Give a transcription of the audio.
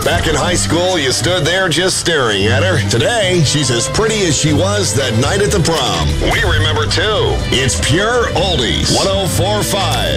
Back in high school, you stood there just staring at her. Today, she's as pretty as she was that night at the prom. We remember, too. It's Pure Oldies. 104.5.